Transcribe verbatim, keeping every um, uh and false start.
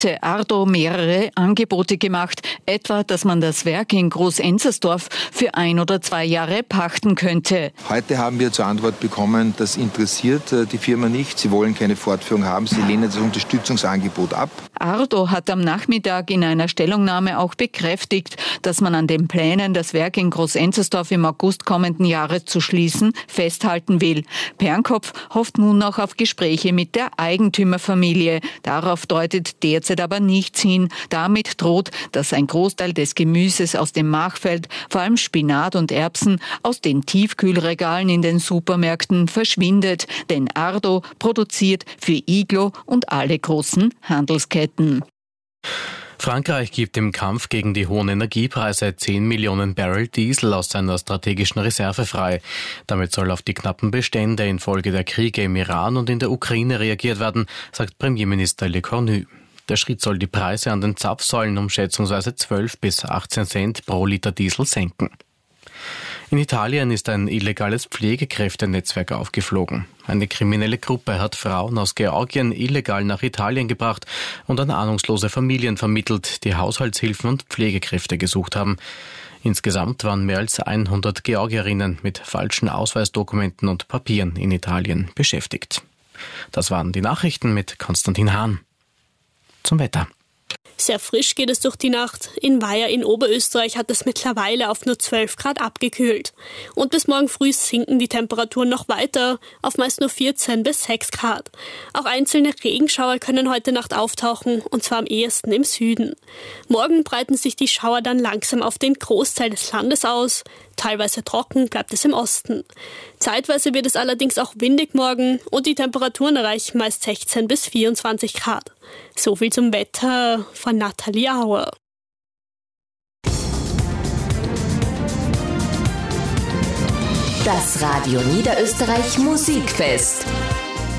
Ardo mehrere Angebote gemacht, etwa, dass man das Werk in Groß-Enzersdorf für ein oder zwei Jahre pachten könnte. Heute haben wir zur Antwort bekommen, das interessiert die Firma nicht. Sie wollen keine Fortführung haben. Sie lehnen das Unterstützungsangebot ab. Ardo hat am Nachmittag in einer Stellungnahme auch bekräftigt, dass man an den Plänen, das Werk in Groß-Enzersdorf im August kommenden Jahres zu schließen, festhalten will. Pernkopf hofft nun noch auf Gespräche mit der Eigentümerfamilie. Darauf deutet derzeit aber nichts hin. Damit droht, dass ein Großteil des Gemüses aus dem Machfeld, vor allem Spinat und Erbsen, aus den Tiefkühlregalen in den Supermärkten verschwindet. Denn Ardo produziert für Iglo und alle großen Handelsketten. Frankreich gibt im Kampf gegen die hohen Energiepreise zehn Millionen Barrel Diesel aus seiner strategischen Reserve frei. Damit soll auf die knappen Bestände infolge der Kriege im Iran und in der Ukraine reagiert werden, sagt Premierminister Le Cornu. Der Schritt soll die Preise an den Zapfsäulen um schätzungsweise zwölf bis achtzehn Cent pro Liter Diesel senken. In Italien ist ein illegales Pflegekräftenetzwerk aufgeflogen. Eine kriminelle Gruppe hat Frauen aus Georgien illegal nach Italien gebracht und an ahnungslose Familien vermittelt, die Haushaltshilfen und Pflegekräfte gesucht haben. Insgesamt waren mehr als hundert Georgierinnen mit falschen Ausweisdokumenten und Papieren in Italien beschäftigt. Das waren die Nachrichten mit Konstantin Hahn. Zum Wetter. Sehr frisch geht es durch die Nacht. In Weiher in Oberösterreich hat es mittlerweile auf nur zwölf Grad abgekühlt. Und bis morgen früh sinken die Temperaturen noch weiter auf meist nur vierzehn bis sechs Grad. Auch einzelne Regenschauer können heute Nacht auftauchen, und zwar am ehesten im Süden. Morgen breiten sich die Schauer dann langsam auf den Großteil des Landes aus. Teilweise trocken bleibt es im Osten. Zeitweise wird es allerdings auch windig morgen und die Temperaturen erreichen meist sechzehn bis vierundzwanzig Grad. So viel zum Wetter von Nathalie Auer. Das Radio Niederösterreich Musikfest.